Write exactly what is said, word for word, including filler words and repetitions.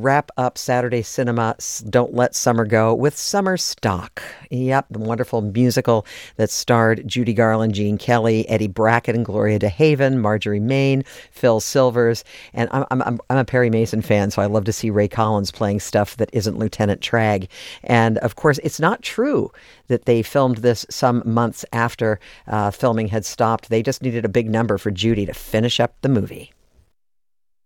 wrap up Saturday cinema, Don't Let Summer Go, with Summer Stock. Yep, the wonderful musical that starred Judy Garland, Gene Kelly, Eddie Brackett, and Gloria DeHaven, Marjorie Main, Phil Silvers. And I'm, I'm, I'm a Perry Mason fan, so I love to see Ray Collins playing stuff that isn't Lieutenant Tragg. And, of course, it's not true that they filmed this some months after uh, filming had stopped. They just needed a big number for Judy to finish up the movie.